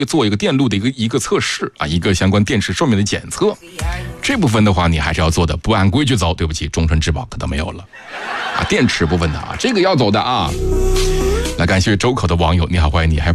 做一个电路的一个测试啊，一个相关电池寿命的检测。这部分的话，你还是要做的，不按规矩走，对不起，终身质保可能没有了啊。电池部分的啊，这个要走的啊。来，感谢周口的网友，你好，欢迎你，还